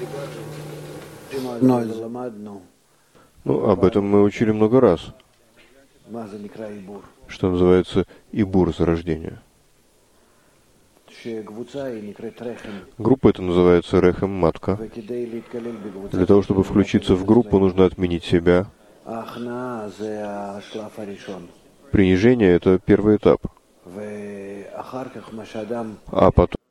Ну, об этом мы учили много раз, что называется ибур, зарождение. Группа это называется рехем, матка. Для того, чтобы включиться в группу, нужно отменить себя. Принижение — это первый этап. А потом